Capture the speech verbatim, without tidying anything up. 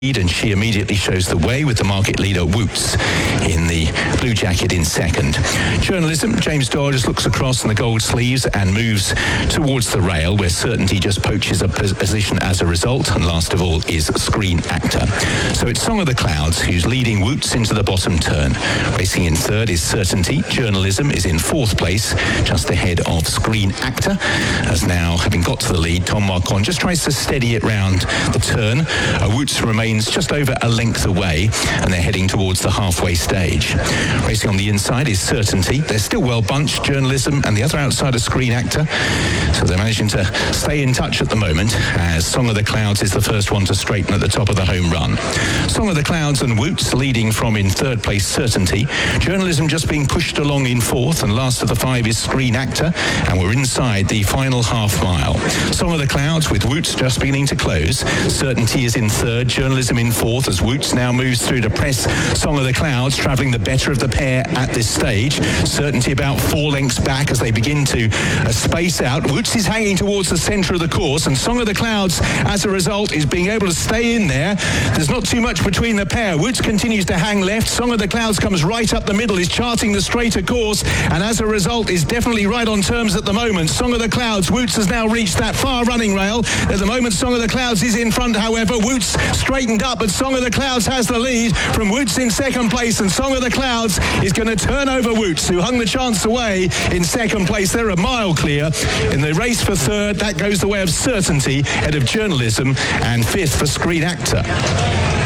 and she immediately shows the way with the market leader Woots in the blue jacket in second. Journalism, James Doyle just looks across in the gold sleeves and moves towards the rail where Certainty just poaches a position as a result, and last of all is Screen Actor. So it's Song of the Clouds who's leading Woots into the bottom turn. Racing in third is Certainty. Journalism is in fourth place, just ahead of Screen Actor, as now, having got to the lead, Tom Marquand just tries to steady it round the turn. Uh, Woots remains just over a length away, and they're heading towards the halfway stage. Racing on the inside is Certainty. They're still well bunched, Journalism and the other outsider Screen Actor, so they're managing to stay in touch at the moment, as Song of the Clouds is the first one to straighten at the top of the home run. Song of the Clouds and Woots leading from in third place Certainty. Journalism just being pushed along in fourth, and last of the five is Screen Actor, and we're inside the final half mile. Song of the Clouds with Woots just beginning to close. Certainty is in third, Journalism in fourth, as Woots now moves through to press Song of the Clouds, travelling the better of the pair at this stage. Certainty about four lengths back as they begin to uh, space out. Woots is hanging towards the centre of the course, and Song of the Clouds, as a result, is being able to stay in there. There's not too much between the pair. Woots continues to hang left. Song of the Clouds comes right up the middle, is charting the straighter course, and as a result is definitely right on terms at the moment. Song of the Clouds, Woots has now reached that far running rail. At the moment, Song of the Clouds is in front, however. Woots straightened up, but Song of the Clouds has the lead from Woots in second place, and Song of the Clouds is going to turn over Woots, who hung the chance away in second place. They're a mile clear. In the race for third, that goes the way of Certainty, head of Journalism, and fifth for Screen Actor.